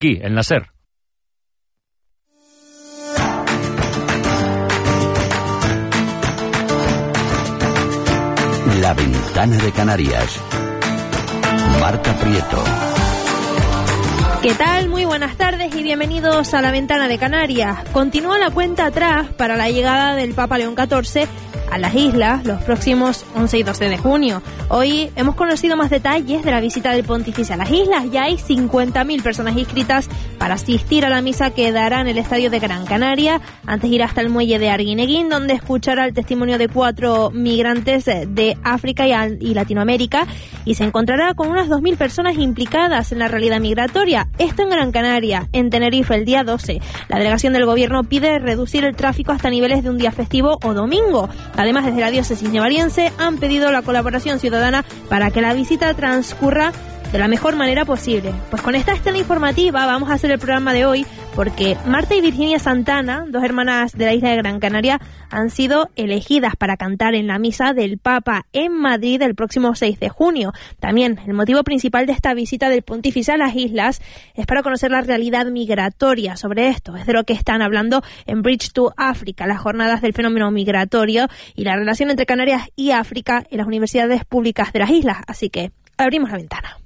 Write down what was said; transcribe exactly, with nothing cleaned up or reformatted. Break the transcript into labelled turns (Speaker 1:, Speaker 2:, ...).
Speaker 1: aquí, en la SER.
Speaker 2: La Ventana de Canarias. Marta Prieto.
Speaker 3: ¿Qué tal? Muy buenas tardes y bienvenidos a La Ventana de Canarias. Continúa la cuenta atrás para la llegada del Papa León catorce a las islas los próximos once y doce de junio. Hoy hemos conocido más detalles de la visita del pontífice a las islas. Ya hay cincuenta mil personas inscritas para asistir a la misa que dará en el estadio de Gran Canaria, antes de ir hasta el muelle de Arguineguín, donde escuchará el testimonio de cuatro migrantes de África y Latinoamérica, y se encontrará con unas dos mil personas implicadas en la realidad migratoria. Esto en Gran Canaria. En Tenerife, el día doce, la delegación del gobierno pide reducir el tráfico hasta niveles de un día festivo o domingo. Además, desde la diócesis nevariense han pedido la colaboración ciudadana para que la visita transcurra de la mejor manera posible. Pues con esta estela informativa vamos a hacer el programa de hoy, porque Marta y Virginia Santana, dos hermanas de la isla de Gran Canaria, han sido elegidas para cantar en la misa del Papa en Madrid el próximo seis de junio. También el motivo principal de esta visita del pontífice a las islas es para conocer la realidad migratoria. Sobre esto es de lo que están hablando en Bridge to Africa, las jornadas del fenómeno migratorio y la relación entre Canarias y África en las universidades públicas de las islas. Así que abrimos la ventana.